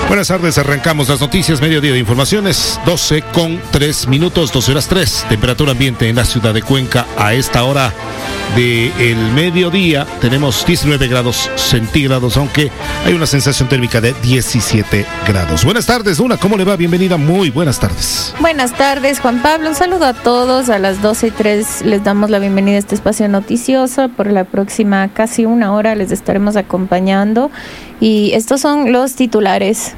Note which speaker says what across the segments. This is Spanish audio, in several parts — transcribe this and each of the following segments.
Speaker 1: Buenas tardes, arrancamos las noticias, mediodía de informaciones, 12:03, 12:03, temperatura ambiente en la ciudad de Cuenca a esta hora del mediodía, tenemos 19 grados centígrados, aunque hay una sensación térmica de 17 grados. Buenas tardes, Duna, ¿cómo le va? Bienvenida, muy buenas tardes.
Speaker 2: Buenas tardes, Juan Pablo, un saludo a todos, a las 12:03 les damos la bienvenida a este espacio noticioso, por la próxima casi una hora les estaremos acompañando y estos son los titulares.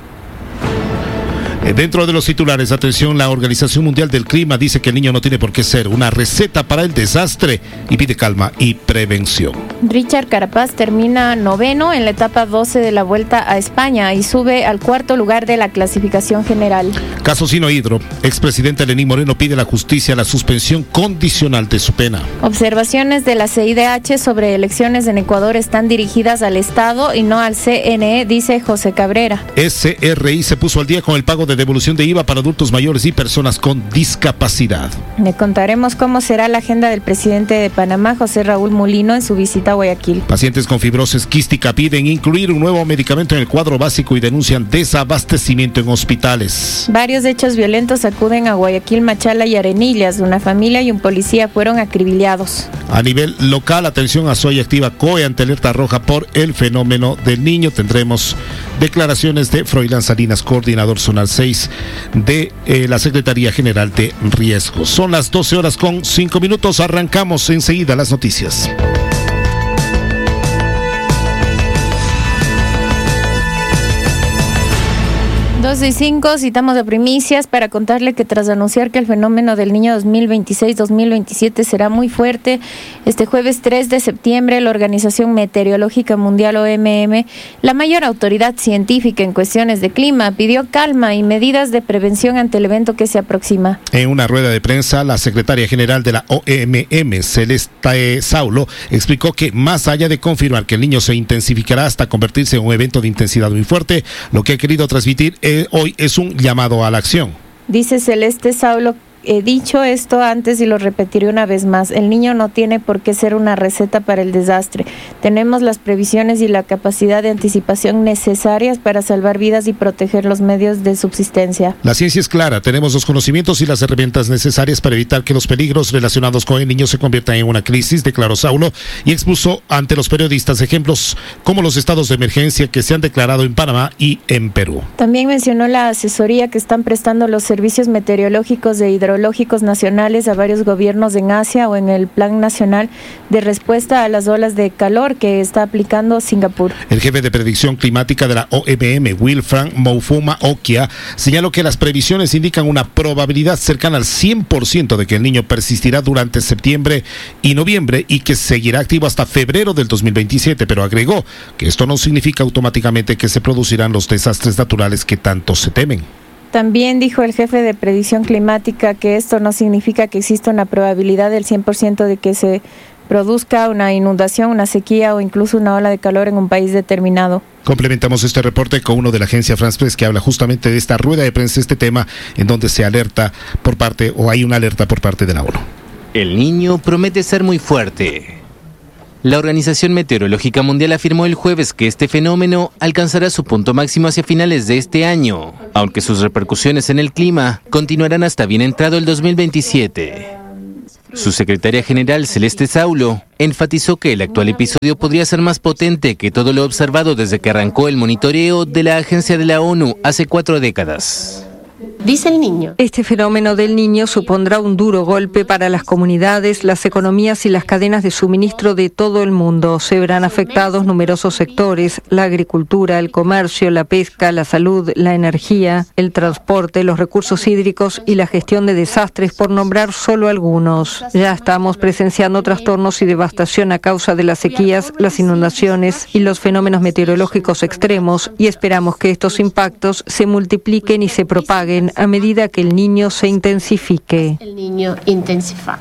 Speaker 1: Dentro de los titulares, atención, la Organización Mundial del Clima dice que el niño no tiene por qué ser una receta para el desastre y pide calma y prevención.
Speaker 2: Richard Carapaz termina noveno en la etapa 12 de la Vuelta a España y sube al cuarto lugar de la clasificación general.
Speaker 1: Caso Sinohydro, expresidente Lenín Moreno pide a la justicia la suspensión condicional de su pena.
Speaker 2: Observaciones de la CIDH sobre elecciones en Ecuador están dirigidas al Estado y no al CNE, dice José Cabrera.
Speaker 1: SRI se puso al día con el pago de devolución de IVA para adultos mayores y personas con discapacidad.
Speaker 2: Le contaremos cómo será la agenda del presidente de Panamá, José Raúl Mulino, en su visita a Guayaquil.
Speaker 1: Pacientes con fibrosis quística piden incluir un nuevo medicamento en el cuadro básico y denuncian desabastecimiento en hospitales.
Speaker 2: Varios hechos violentos acuden a Guayaquil, Machala y Arenillas. Una familia y un policía fueron acribillados.
Speaker 1: A nivel local, atención a Soy Activa COE ante alerta roja por el fenómeno del niño. Tendremos declaraciones de Froilán Salinas, coordinador zonal 6 de la Secretaría General de Riesgos. Son las 12:05, arrancamos enseguida las noticias.
Speaker 2: 12:05, citamos a primicias para contarle que tras anunciar que el fenómeno del niño 2026-2027 será muy fuerte, este jueves 3 de septiembre la Organización Meteorológica Mundial OMM, la mayor autoridad científica en cuestiones de clima, pidió calma y medidas de prevención ante el evento que se aproxima.
Speaker 1: En una rueda de prensa, la secretaria general de la OMM, Celeste Saulo, explicó que más allá de confirmar que el niño se intensificará hasta convertirse en un evento de intensidad muy fuerte, lo que ha querido transmitir hoy es un llamado a la acción.
Speaker 2: Dice Celeste Saulo, he dicho esto antes y lo repetiré una vez más, el niño no tiene por qué ser una receta para el desastre. Tenemos las previsiones y la capacidad de anticipación necesarias para salvar vidas y proteger los medios de subsistencia.
Speaker 1: La ciencia es clara, tenemos los conocimientos y las herramientas necesarias para evitar que los peligros relacionados con el niño se conviertan en una crisis, declaró Saulo, y expuso ante los periodistas ejemplos como los estados de emergencia que se han declarado en Panamá y en Perú.
Speaker 2: También mencionó la asesoría que están prestando los servicios meteorológicos de hidrológicos nacionales a varios gobiernos en Asia o en el Plan Nacional de Respuesta a las Olas de Calor que está aplicando Singapur.
Speaker 1: El jefe de predicción climática de la OMM, Wilfran Moufoma Okia, señaló que las previsiones indican una probabilidad cercana al 100% de que el niño persistirá durante septiembre y noviembre y que seguirá activo hasta febrero del 2027, pero agregó que esto no significa automáticamente que se producirán los desastres naturales que tanto se temen.
Speaker 2: También dijo el jefe de predicción climática que esto no significa que exista una probabilidad del 100% de que se produzca una inundación, una sequía o incluso una ola de calor en un país determinado.
Speaker 1: Complementamos este reporte con uno de la agencia France Press que habla justamente de esta rueda de prensa, este tema en donde se alerta por parte, o hay una alerta por parte de la ONU.
Speaker 3: El niño promete ser muy fuerte. La Organización Meteorológica Mundial afirmó el jueves que este fenómeno alcanzará su punto máximo hacia finales de este año, aunque sus repercusiones en el clima continuarán hasta bien entrado el 2027. Su secretaria general, Celeste Saulo, enfatizó que el actual episodio podría ser más potente que todo lo observado desde que arrancó el monitoreo de la agencia de la ONU hace 4 décadas.
Speaker 4: Dice el niño.
Speaker 5: Este fenómeno del niño supondrá un duro golpe para las comunidades, las economías y las cadenas de suministro de todo el mundo. Se verán afectados numerosos sectores: la agricultura, el comercio, la pesca, la salud, la energía, el transporte, los recursos hídricos y la gestión de desastres, por nombrar solo algunos. Ya estamos presenciando trastornos y devastación a causa de las sequías, las inundaciones y los fenómenos meteorológicos extremos, y esperamos que estos impactos se multipliquen y se propaguen a medida que el niño se intensifique.
Speaker 4: El niño intensifica.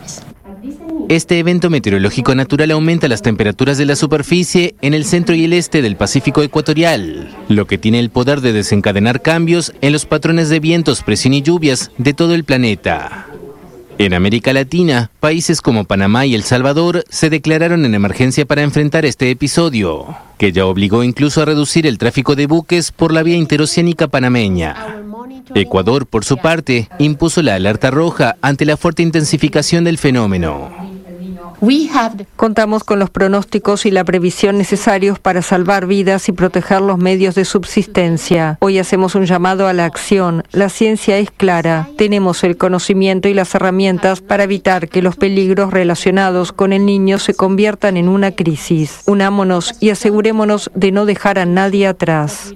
Speaker 3: Este evento meteorológico natural aumenta las temperaturas de la superficie en el centro y el este del Pacífico ecuatorial, lo que tiene el poder de desencadenar cambios en los patrones de vientos, presión y lluvias de todo el planeta. En América Latina, países como Panamá y El Salvador se declararon en emergencia para enfrentar este episodio, que ya obligó incluso a reducir el tráfico de buques por la vía interoceánica panameña. Ecuador, por su parte, impuso la alerta roja ante la fuerte intensificación del fenómeno.
Speaker 5: Contamos con los pronósticos y la previsión necesarios para salvar vidas y proteger los medios de subsistencia. Hoy hacemos un llamado a la acción. La ciencia es clara. Tenemos el conocimiento y las herramientas para evitar que los peligros relacionados con el niño se conviertan en una crisis. Unámonos y asegurémonos de no dejar a nadie atrás.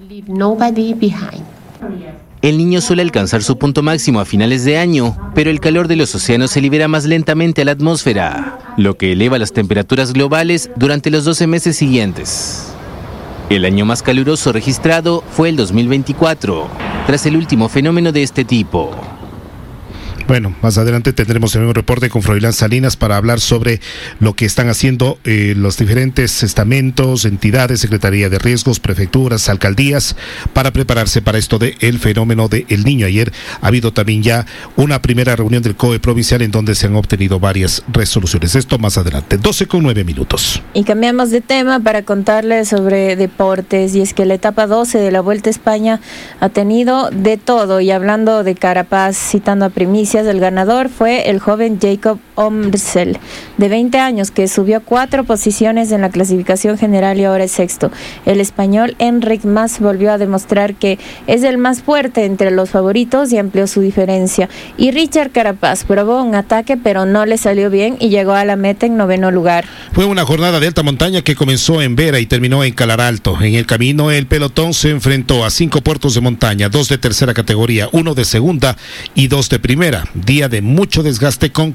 Speaker 3: El Niño suele alcanzar su punto máximo a finales de año, pero el calor de los océanos se libera más lentamente a la atmósfera, lo que eleva las temperaturas globales durante los 12 meses siguientes. El año más caluroso registrado fue el 2024, tras el último fenómeno de este tipo.
Speaker 1: Bueno, más adelante tendremos también un reporte con Froilán Salinas para hablar sobre lo que están haciendo los diferentes estamentos, entidades, Secretaría de Riesgos, prefecturas, alcaldías, para prepararse para esto del fenómeno del Niño. Ayer ha habido también ya una primera reunión del COE provincial en donde se han obtenido varias resoluciones. Esto más adelante, 12:09.
Speaker 2: Y cambiamos de tema para contarles sobre deportes, y es que la etapa 12 de la Vuelta a España ha tenido de todo. Y hablando de Carapaz, citando a primicias, el ganador fue el joven Jacob Omrsel, de 20 años, que subió 4 posiciones en la clasificación general y ahora es sexto. El español Enric Mas volvió a demostrar que es el más fuerte entre los favoritos y amplió su diferencia. Y Richard Carapaz probó un ataque, pero no le salió bien y llegó a la meta en 9º lugar.
Speaker 1: Fue una jornada de alta montaña que comenzó en Vera y terminó en Calaralto. En el camino, el pelotón se enfrentó a 5 puertos de montaña, 2 de tercera categoría, 1 de segunda y 2 de primera. Día de mucho desgaste con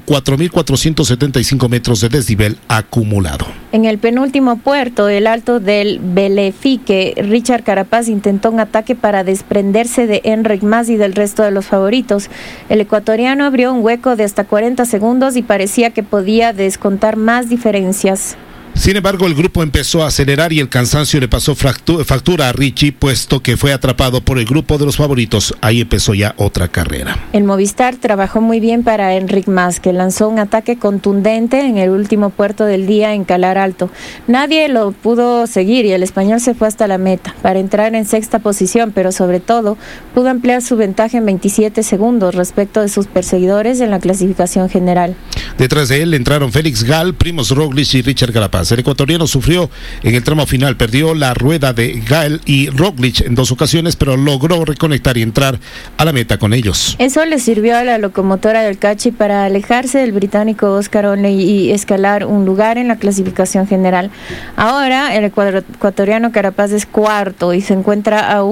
Speaker 1: 4.475 metros de desnivel acumulado.
Speaker 2: En el penúltimo puerto, el Alto del Belefique, Richard Carapaz intentó un ataque para desprenderse de Enric Mas y del resto de los favoritos. El ecuatoriano abrió un hueco de hasta 40 segundos y parecía que podía descontar más diferencias.
Speaker 1: Sin embargo, el grupo empezó a acelerar y el cansancio le pasó factura a Richie, puesto que fue atrapado por el grupo de los favoritos. Ahí empezó ya otra carrera.
Speaker 2: El Movistar trabajó muy bien para Enric Mas, que lanzó un ataque contundente en el último puerto del día en Calaralto. Nadie lo pudo seguir y el español se fue hasta la meta para entrar en sexta posición, pero sobre todo pudo ampliar su ventaja en 27 segundos respecto de sus perseguidores en la clasificación general.
Speaker 1: Detrás de él entraron Félix Gall, Primož Roglič y Richard Carapaz. El ecuatoriano sufrió en el tramo final, perdió la rueda de Gall y Roglič en 2 ocasiones, pero logró reconectar y entrar a la meta con ellos.
Speaker 2: Eso le sirvió a la locomotora del Cachi para alejarse del británico Oscar Onley y escalar un lugar en la clasificación general. Ahora el ecuatoriano Carapaz es cuarto y se encuentra a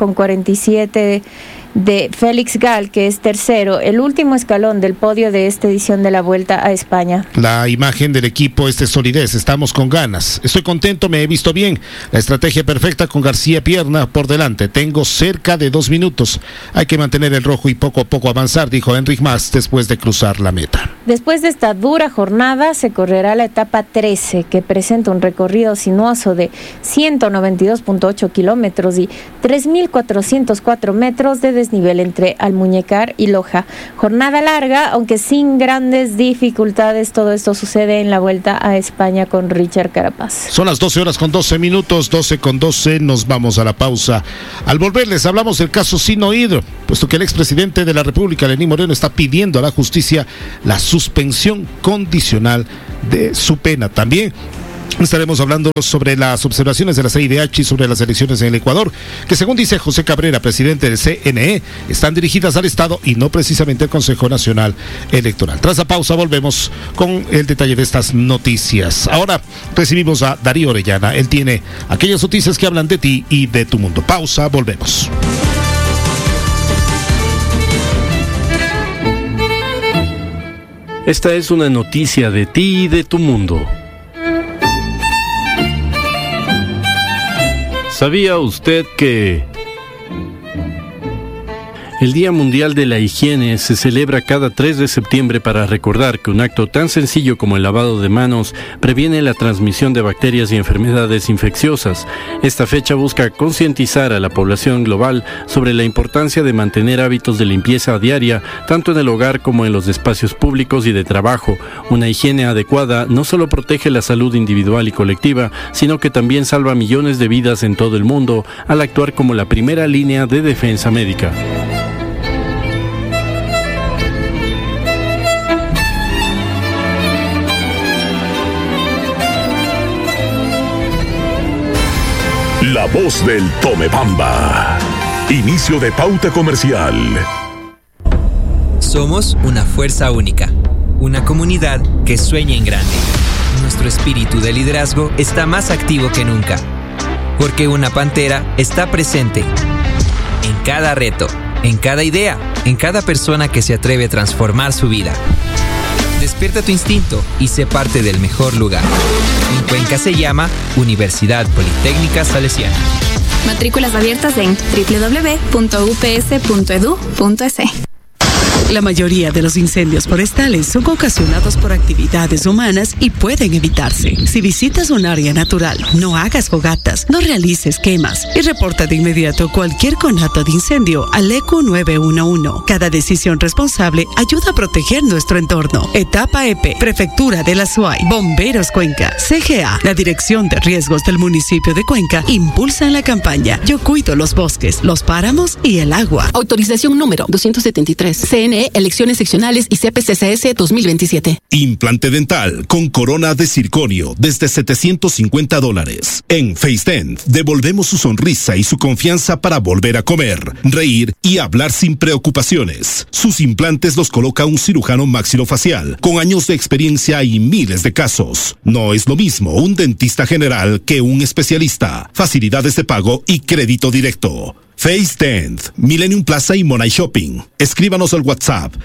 Speaker 2: 1,47 de Félix Gall, que es tercero, el último escalón del podio de esta edición de la Vuelta a España.
Speaker 1: La imagen del equipo es de solidez, estamos con ganas, estoy contento, me he visto bien, la estrategia perfecta con García Pierna por delante, tengo cerca de 2 minutos, hay que mantener el rojo y poco a poco avanzar, dijo Enric Mas después de cruzar la meta.
Speaker 2: Después de esta dura jornada se correrá la etapa 13, que presenta un recorrido sinuoso de 192.8 kilómetros y 3.404 metros de desnivel entre Almuñécar y Loja. Jornada larga, aunque sin grandes dificultades. Todo esto sucede en la Vuelta a España con Richard Carapaz.
Speaker 1: Son las 12:12, 12:12, nos vamos a la pausa. Al volver les hablamos del caso Sino Hidro, puesto que el expresidente de la República, Lenín Moreno, está pidiendo a la justicia la suspensión condicional de su pena. También estaremos hablando sobre las observaciones de la CIDH y sobre las elecciones en el Ecuador, que según dice José Cabrera, presidente del CNE, están dirigidas al Estado y no precisamente al Consejo Nacional Electoral. Tras la pausa volvemos con el detalle de estas noticias. Ahora recibimos a Darío Orellana. Él tiene aquellas noticias que hablan de ti y de tu mundo. Pausa, volvemos.
Speaker 6: Esta es una noticia de ti y de tu mundo. ¿Sabía usted que El Día Mundial de la Higiene se celebra cada 3 de septiembre para recordar que un acto tan sencillo como el lavado de manos previene la transmisión de bacterias y enfermedades infecciosas. Esta fecha busca concientizar a la población global sobre la importancia de mantener hábitos de limpieza diaria, tanto en el hogar como en los espacios públicos y de trabajo. Una higiene adecuada no solo protege la salud individual y colectiva, sino que también salva millones de vidas en todo el mundo al actuar como la primera línea de defensa médica.
Speaker 7: La voz del Tomebamba. Inicio de pauta comercial.
Speaker 8: Somos una fuerza única, una comunidad que sueña en grande. Nuestro espíritu de liderazgo está más activo que nunca, porque una pantera está presente en cada reto, en cada idea, en cada persona que se atreve a transformar su vida. Despierta tu instinto y sé parte del mejor lugar. En Cuenca se llama Universidad Politécnica Salesiana.
Speaker 9: Matrículas abiertas en www.ups.edu.es.
Speaker 10: La mayoría de los incendios forestales son ocasionados por actividades humanas y pueden evitarse. Si visitas un área natural, no hagas fogatas, no realices quemas y reporta de inmediato cualquier conato de incendio al ECU 911. Cada decisión responsable ayuda a proteger nuestro entorno. Etapa EP, Prefectura de la SUAY, Bomberos Cuenca, CGA, la Dirección de Riesgos del municipio de Cuenca impulsan la campaña Yo cuido los bosques, los páramos y el agua.
Speaker 11: Autorización número 273. CNE, elecciones seccionales y CPCCS 2027.
Speaker 12: Implante dental con corona de circonio desde $750. En FaceDent devolvemos su sonrisa y su confianza para volver a comer, reír y hablar sin preocupaciones. Sus implantes los coloca un cirujano maxilofacial con años de experiencia y miles de casos. No es lo mismo un dentista general que un especialista. Facilidades de pago y crédito directo. FaceDent, Millennium Plaza y Monay Shopping. Escríbanos al WhatsApp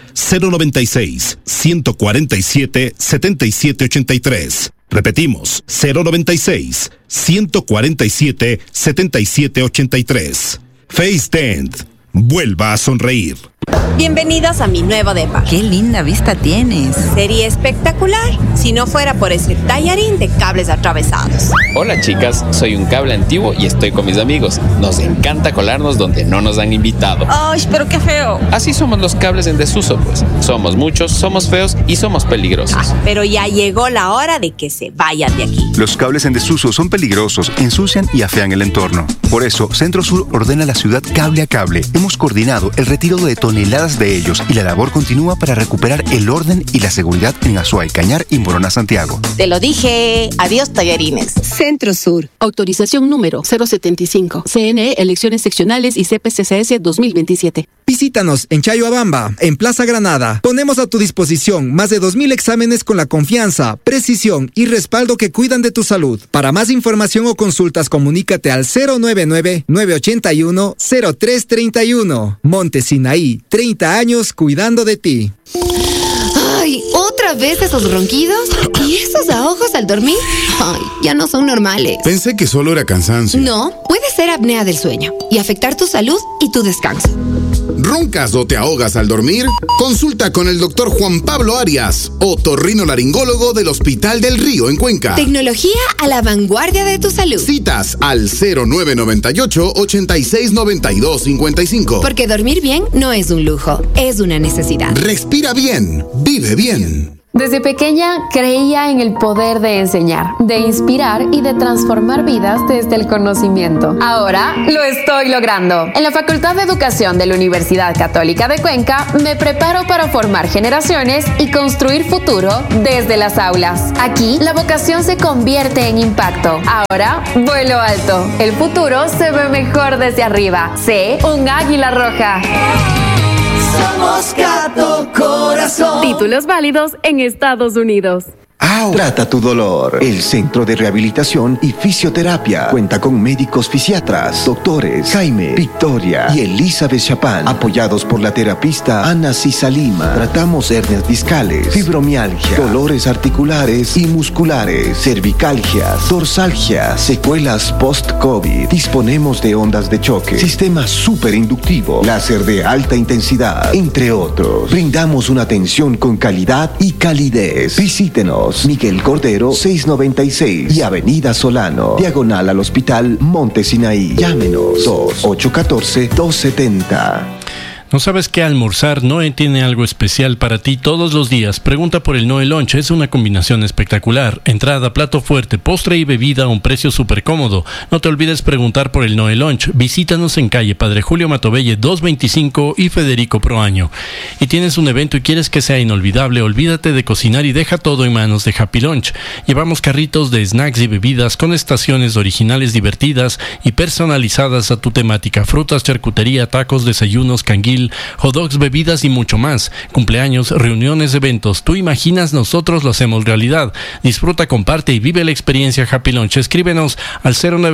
Speaker 12: 096-147-7783. Repetimos, 096-147-7783. FaceDent, vuelva a sonreír.
Speaker 13: Bienvenidos a mi nuevo depa.
Speaker 14: ¡Qué linda vista tienes!
Speaker 13: Sería espectacular si no fuera por ese tallarín de cables atravesados.
Speaker 15: Hola chicas, soy un cable antiguo y estoy con mis amigos. Nos encanta colarnos donde no nos han invitado.
Speaker 13: ¡Ay, pero qué feo!
Speaker 15: Así somos los cables en desuso, pues. Somos muchos, somos feos y somos peligrosos.
Speaker 13: Pero ya llegó la hora de que se vayan de aquí.
Speaker 16: Los cables en desuso son peligrosos, ensucian y afean el entorno. Por eso, Centro Sur ordena a la ciudad cable a cable. Hemos coordinado el retiro de toneladas de ellos y la labor continúa para recuperar el orden y la seguridad en Azuay, Cañar y Morona, Santiago.
Speaker 13: Te lo dije. Adiós, tallarines.
Speaker 11: Centro Sur. Autorización número 075. CNE, elecciones seccionales y CPCCS 2027.
Speaker 17: Visítanos en Chayhuabamba, en Plaza Granada. Ponemos a tu disposición más de 2,000 exámenes con la confianza, precisión y respaldo que cuidan de tu salud. Para más información o consultas, comunícate al 099-981-0331. Monte Sinaí, 30 años cuidando de ti.
Speaker 18: Ay, ¿otra vez esos ronquidos? ¿Y esos ahogos al dormir? Ay, ya no son normales.
Speaker 19: Pensé que solo era cansancio.
Speaker 18: No, puede ser apnea del sueño y afectar tu salud y tu descanso.
Speaker 19: ¿Roncas o te ahogas al dormir? Consulta con el doctor Juan Pablo Arias, otorrinolaringólogo del Hospital del Río en Cuenca.
Speaker 18: Tecnología a la vanguardia de tu salud.
Speaker 19: Citas al 0998-869255.
Speaker 18: Porque dormir bien no es un lujo, es una necesidad.
Speaker 19: Respira bien, vive bien.
Speaker 20: Desde pequeña creía en el poder de enseñar, de inspirar y de transformar vidas desde el conocimiento. Ahora lo estoy logrando. En la Facultad de Educación de la Universidad Católica de Cuenca me preparo para formar generaciones y construir futuro desde las aulas. Aquí la vocación se convierte en impacto. Ahora vuelo alto. El futuro se ve mejor desde arriba. Sé un águila roja.
Speaker 21: Somos Cato Corazón.
Speaker 20: Títulos válidos en Estados Unidos.
Speaker 21: Trata tu dolor. El Centro de Rehabilitación y Fisioterapia cuenta con médicos fisiatras, doctores Jaime, Victoria y Elizabeth Chapán, apoyados por la terapista Ana Cisalima. Tratamos hernias discales, fibromialgia, dolores articulares y musculares, cervicalgias, dorsalgias, secuelas post-COVID. Disponemos de ondas de choque, sistema superinductivo, láser de alta intensidad, entre otros. Brindamos una atención con calidad y calidez. Visítenos, Miguel Cordero 696 y Avenida Solano, diagonal al Hospital Monte Sinaí. Llámenos 2-814-270.
Speaker 6: ¿No sabes qué almorzar? Noe tiene algo especial para ti todos los días. Pregunta por el Noe Lunch. Es una combinación espectacular. Entrada, plato fuerte, postre y bebida a un precio súper cómodo. No te olvides preguntar por el Noe Lunch. Visítanos en calle Padre Julio Matobelle 225 y Federico Proaño. Y tienes un evento y quieres que sea inolvidable, olvídate de cocinar y deja todo en manos de Happy Lunch. Llevamos carritos de snacks y bebidas con estaciones originales divertidas y personalizadas a tu temática. Frutas, charcutería, tacos, desayunos, canguil, hot dogs, bebidas y mucho más. Cumpleaños, reuniones, eventos. Tú imaginas, nosotros lo hacemos realidad. Disfruta, comparte y vive la experiencia Happy Lunch. Escríbenos al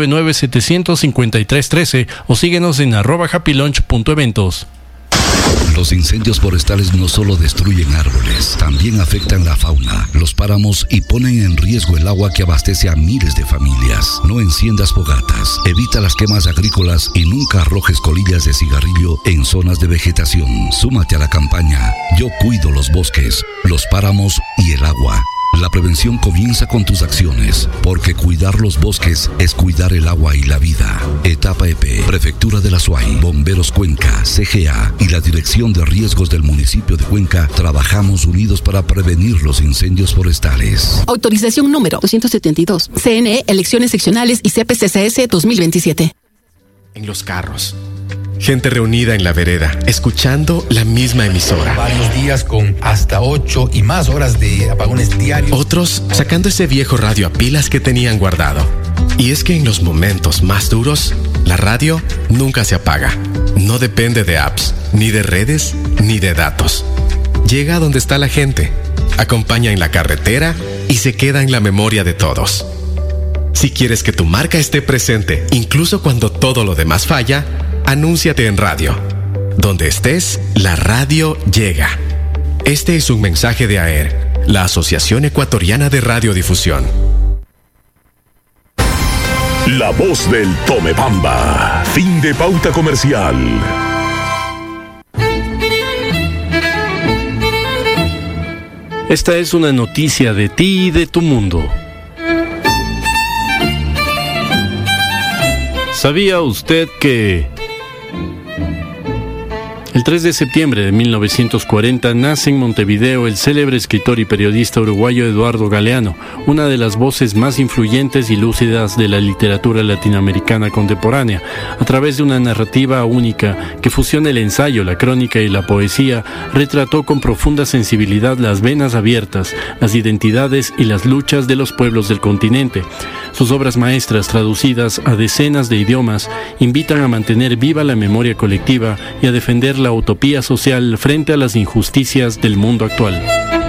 Speaker 6: 099-753-13 o síguenos en @happylunch.eventos.
Speaker 22: Los incendios forestales no solo destruyen árboles, también afectan la fauna, los páramos y ponen en riesgo el agua que abastece a miles de familias. No enciendas fogatas, evita las quemas agrícolas y nunca arrojes colillas de cigarrillo en zonas de vegetación. Súmate a la campaña Yo cuido los bosques, los páramos y el agua. La prevención comienza con tus acciones, porque cuidar los bosques es cuidar el agua y la vida. Etapa EP, Prefectura de la SUAY, Bomberos Cuenca, CGA y la Dirección de Riesgos del municipio de Cuenca trabajamos unidos para prevenir los incendios forestales.
Speaker 11: Autorización número 272. CNE, elecciones seccionales y CPCCS 2027.
Speaker 23: En los carros. Gente reunida en la vereda, escuchando la misma emisora.
Speaker 24: Varios días con hasta 8 y más horas de apagones diarios.
Speaker 23: Otros sacando ese viejo radio a pilas que tenían guardado. Y es que en los momentos más duros, la radio nunca se apaga. No depende de apps, ni de redes, ni de datos. Llega donde está la gente, acompaña en la carretera y se queda en la memoria de todos. Si quieres que tu marca esté presente, incluso cuando todo lo demás falla, anúnciate en radio. Donde estés, la radio llega. Este es un mensaje de AER, la Asociación Ecuatoriana de Radiodifusión.
Speaker 7: La voz del Tomebamba. Fin de pauta comercial.
Speaker 6: Esta es una noticia de ti y de tu mundo. ¿Sabía usted que el 3 de septiembre de 1940 nace en Montevideo el célebre escritor y periodista uruguayo Eduardo Galeano, una de las voces más influyentes y lúcidas de la literatura latinoamericana contemporánea? A través de una narrativa única que fusiona el ensayo, la crónica y la poesía, retrató con profunda sensibilidad las venas abiertas, las identidades y las luchas de los pueblos del continente. Sus obras maestras, traducidas a decenas de idiomas, invitan a mantener viva la memoria colectiva y a defender la utopía social frente a las injusticias del mundo actual.